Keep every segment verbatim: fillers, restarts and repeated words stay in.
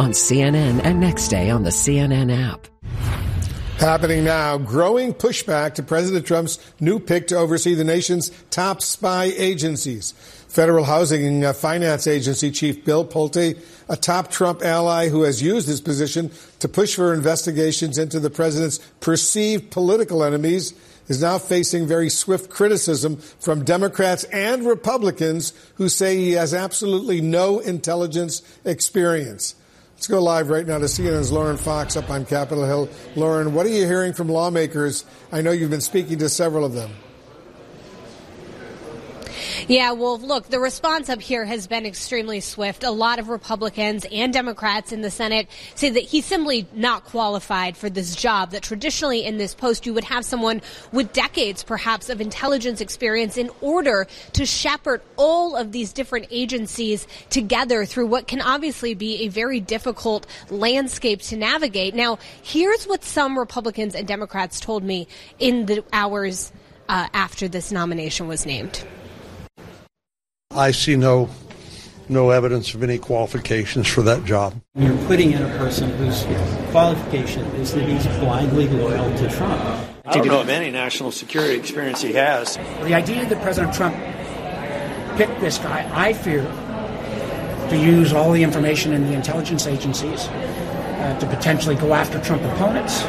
on C N N and next day on the C N N app. Happening now, growing pushback to President Trump's new pick to oversee the nation's top spy agencies. Federal Housing and Finance Agency Chief Bill Pulte, a top Trump ally who has used his position to push for investigations into the president's perceived political enemies, is now facing very swift criticism from Democrats and Republicans who say he has absolutely no intelligence experience. Let's go live right now to C N N's Lauren Fox up on Capitol Hill. Lauren, what are you hearing from lawmakers? I know you've been speaking to several of them. Yeah, well, look, the response up here has been extremely swift. A lot of Republicans and Democrats in the Senate say that he's simply not qualified for this job, that traditionally in this post you would have someone with decades, perhaps, of intelligence experience in order to shepherd all of these different agencies together through what can obviously be a very difficult landscape to navigate. Now, here's what some Republicans and Democrats told me in the hours uh, after this nomination was named. I see no no evidence of any qualifications for that job. You're putting in a person whose qualification is that he's blindly loyal to Trump. I don't know of any national security experience he has. The idea that President Trump picked this guy, I fear, to use all the information in the intelligence agencies uh, to potentially go after Trump opponents.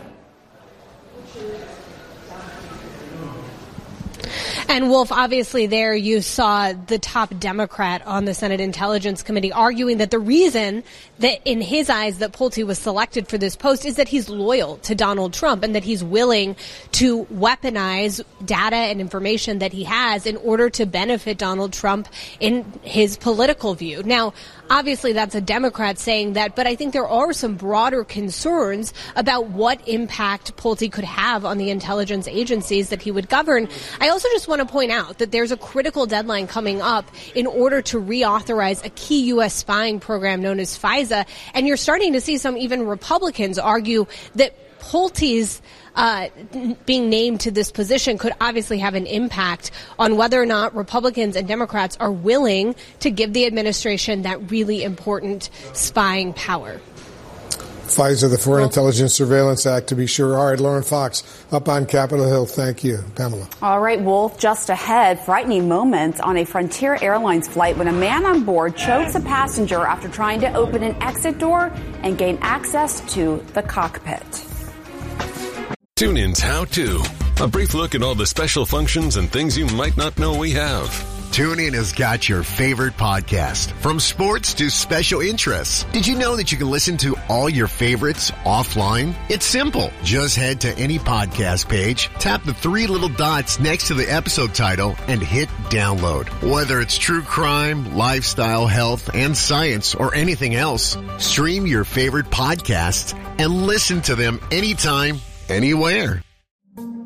And, Wolf, obviously there you saw the top Democrat on the Senate Intelligence Committee arguing that the reason that, in his eyes, that Pulte was selected for this post is that he's loyal to Donald Trump and that he's willing to weaponize data and information that he has in order to benefit Donald Trump in his political view. Now, obviously that's a Democrat saying that, but I think there are some broader concerns about what impact Pulte could have on the intelligence agencies that he would govern. I also just want to point out that there's a critical deadline coming up in order to reauthorize a key U S spying program known as FISA, and you're starting to see some even Republicans argue that Pulte's uh, being named to this position could obviously have an impact on whether or not Republicans and Democrats are willing to give the administration that really important spying power. FISA, the Foreign well, Intelligence Surveillance Act, to be sure. All right, Lauren Fox, up on Capitol Hill. Thank you. Pamela. All right, Wolf, just ahead, frightening moments on a Frontier Airlines flight when a man on board chokes a passenger after trying to open an exit door and gain access to the cockpit. TuneIn's How To. A brief look at all the special functions and things you might not know we have. TuneIn has got your favorite podcast, from sports to special interests. Did you know that you can listen to all your favorites offline? It's simple. Just head to any podcast page, tap the three little dots next to the episode title, and hit download. Whether it's true crime, lifestyle, health, and science, or anything else, stream your favorite podcasts and listen to them anytime, anywhere.